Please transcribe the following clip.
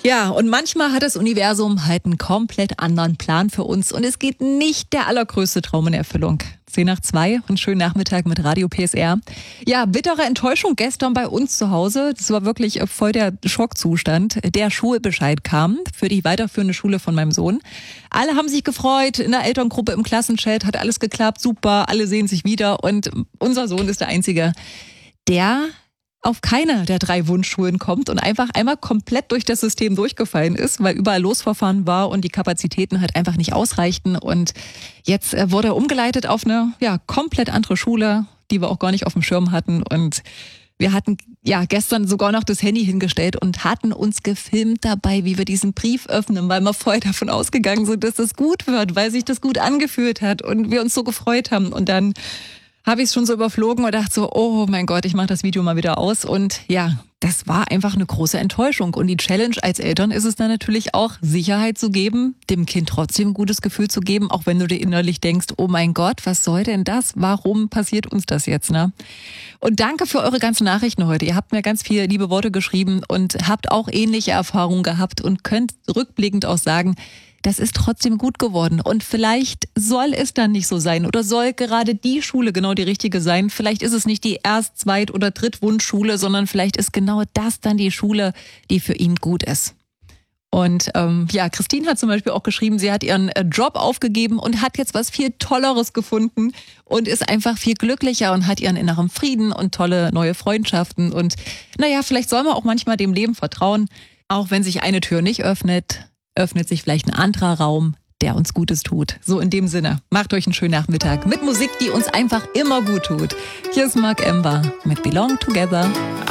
Ja, und manchmal hat das Universum halt einen komplett anderen Plan für uns und es geht nicht der allergrößte Traum in Erfüllung. 1:10, einen schönen Nachmittag mit Radio PSR. Ja, bittere Enttäuschung gestern bei uns zu Hause. Das war wirklich voll der Schockzustand. Der Schulbescheid kam für die weiterführende Schule von meinem Sohn. Alle haben sich gefreut, in der Elterngruppe, im Klassenchat hat alles geklappt, super, alle sehen sich wieder und unser Sohn ist der Einzige, der auf keine der 3 Wunschschulen kommt und einfach einmal komplett durch das System durchgefallen ist, weil überall Losverfahren war und die Kapazitäten halt einfach nicht ausreichten. Und jetzt wurde er umgeleitet auf eine komplett andere Schule, die wir auch gar nicht auf dem Schirm hatten. Und wir hatten gestern sogar noch das Handy hingestellt und hatten uns gefilmt dabei, wie wir diesen Brief öffnen, weil wir voll davon ausgegangen sind, dass das gut wird, weil sich das gut angefühlt hat und wir uns so gefreut haben. Und dann habe ich es schon so überflogen und dachte so, oh mein Gott, ich mache das Video mal wieder aus. Und ja, das war einfach eine große Enttäuschung. Und die Challenge als Eltern ist es dann natürlich auch, Sicherheit zu geben, dem Kind trotzdem ein gutes Gefühl zu geben, auch wenn du dir innerlich denkst, oh mein Gott, was soll denn das? Warum passiert uns das jetzt, ne? Und danke für eure ganzen Nachrichten heute. Ihr habt mir ganz viele liebe Worte geschrieben und habt auch ähnliche Erfahrungen gehabt und könnt rückblickend auch sagen, das ist trotzdem gut geworden. Und vielleicht soll es dann nicht so sein oder soll gerade die Schule genau die richtige sein. Vielleicht ist es nicht die Erst-, Zweit- oder Drittwunschschule, sondern vielleicht ist genau das dann die Schule, die für ihn gut ist. Und Christine hat zum Beispiel auch geschrieben, sie hat ihren Job aufgegeben und hat jetzt was viel Tolleres gefunden und ist einfach viel glücklicher und hat ihren inneren Frieden und tolle neue Freundschaften. Und vielleicht soll man auch manchmal dem Leben vertrauen, auch wenn sich eine Tür nicht öffnet, öffnet sich vielleicht ein anderer Raum, der uns Gutes tut. So in dem Sinne, macht euch einen schönen Nachmittag mit Musik, die uns einfach immer gut tut. Hier ist Mark Ember mit Belong Together.